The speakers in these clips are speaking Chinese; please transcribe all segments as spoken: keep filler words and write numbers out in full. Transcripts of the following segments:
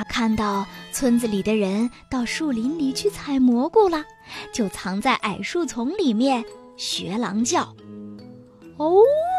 看到村子里的人到树林里去采蘑菇了，就藏在矮树丛里面学狼叫。哦，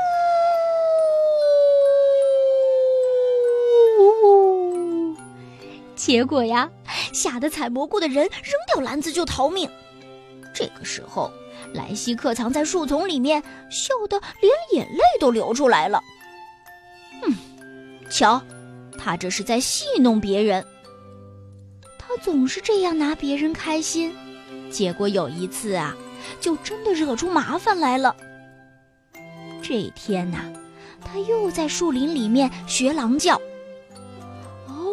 结果呀，吓得采蘑菇的人扔掉篮子就逃命。这个时候，莱西克藏在树丛里面，笑得连眼泪都流出来了。嗯，瞧，他这是在戏弄别人。他总是这样拿别人开心，结果有一次啊，就真的惹出麻烦来了。这天呐、啊，他又在树林里面学狼叫。哦，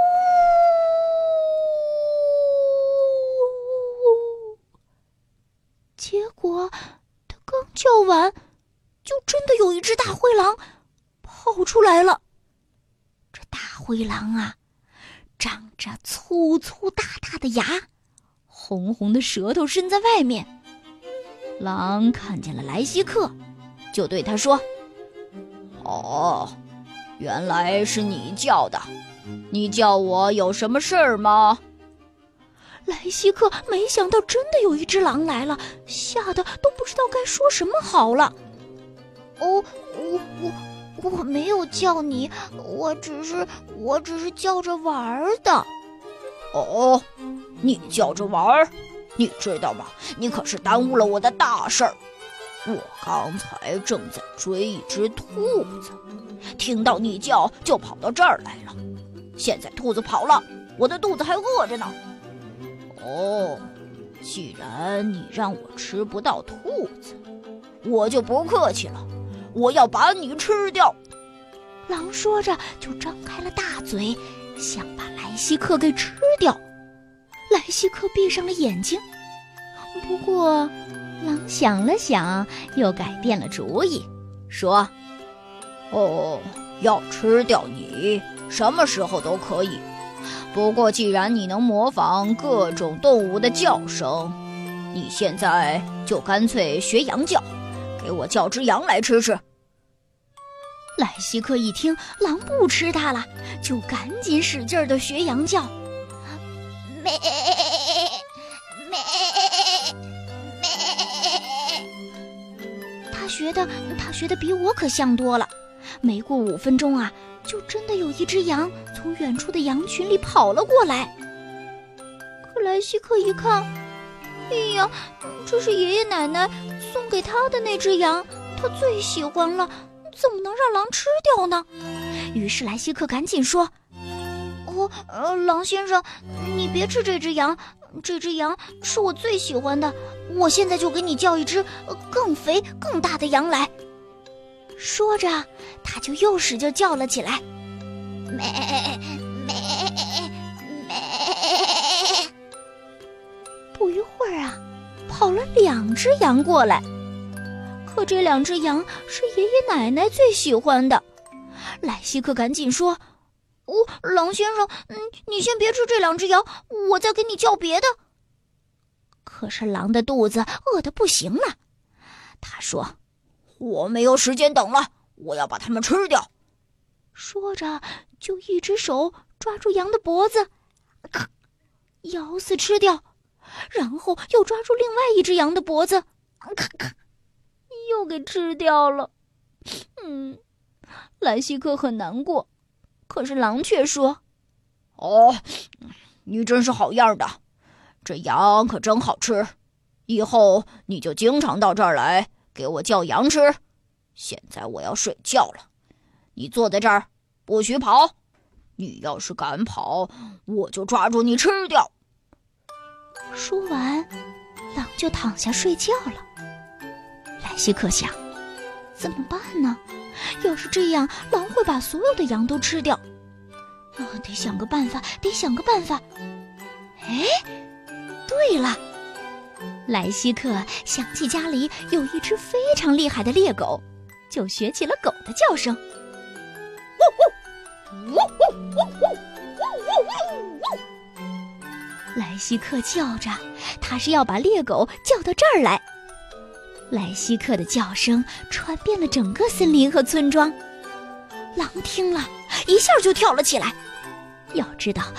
结果他刚叫完，就真的有一只大灰狼跑出来了。这大灰狼啊，长着粗粗大大的牙，红红的舌头伸在外面。狼看见了莱西克，就对他说： 哦，原来是你叫的，你叫我有什么事儿吗？ 莱西克没想到真的有一只狼来了，吓得都不知道该说什么好了。 哦，我我我没有叫你，我只是我只是叫着玩的。 哦，你叫着玩？你知道吗？你可是耽误了我的大事儿。我刚才正在追一只兔子，听到你叫就跑到这儿来了。现在兔子跑了，我的肚子还饿着呢。哦，既然你让我吃不到兔子，我就不客气了，我要把你吃掉。 狼说着就张开了大嘴，想把莱西克给吃掉。莱西克闭上了眼睛，不过狼想了想，又改变了主意，说： 哦，要吃掉你，什么时候都可以。不过既然你能模仿各种动物的叫声，你现在就干脆学羊叫，给我叫只羊来吃吃。 莱西克一听狼不吃他了，就赶紧使劲地学羊叫。 咩咩咩， 他学的他学的比我可像多了。没过五分钟啊，就真的有一只羊从远处的羊群里跑了过来。可莱西克一看，哎呀，这是爷爷奶奶送给他的那只羊，他最喜欢了，怎么能让狼吃掉呢？于是莱西克赶紧说： 哦，呃，狼先生，你别吃这只羊，这只羊是我最喜欢的，我现在就给你叫一只更肥更大的羊来。 说着，他就又使劲叫了起来， 咩咩咩。 不一会儿啊，跑了两只羊过来，可这两只羊是爷爷奶奶最喜欢的。莱西克赶紧说： 哦，狼先生，嗯，你先别吃这两只羊，我再给你叫别的。 可是狼的肚子饿得不行了，他说： 我没有时间等了，我要把它们吃掉。 说着，就一只手抓住羊的脖子，咔，咬死吃掉，然后又抓住另外一只羊的脖子，咔咔，又给吃掉了。嗯，莱西克很难过，可是狼却说： 哦，你真是好样的，这羊可真好吃，以后你就经常到这儿来给我叫羊吃。现在我要睡觉了，你坐在这儿不许跑，你要是敢跑，我就抓住你吃掉。 说完，狼就躺下睡觉了。莱西克想，怎么办呢？要是这样，狼会把所有的羊都吃掉。啊，得想个办法，得想个办法。哎，对了，莱西克想起家里有一只非常厉害的猎狗，就学起了狗的叫声。莱西克叫着，他是要把猎狗叫到这儿来。莱西克的叫声传遍了整个森林和村庄，狼听了一下就跳了起来。要知道